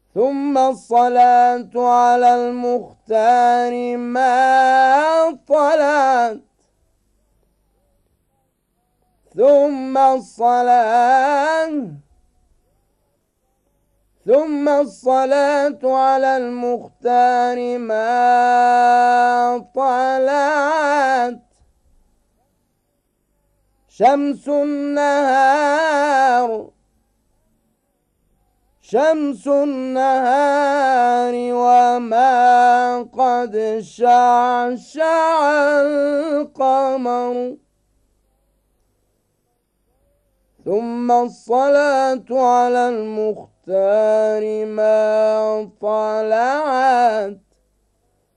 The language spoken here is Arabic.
ثم الصلاة على المختار ما طلعت ثم الصلاة على المختار ما طلعت شمس النهار وما قد شعشع القمر ثم الصلاة على المختار ما طلعت